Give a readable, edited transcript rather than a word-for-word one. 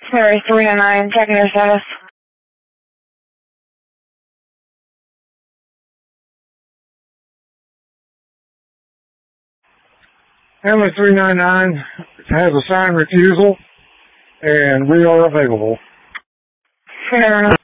Sierra 309, checking your status. Family 399 has a signed refusal, and we are available. Sierra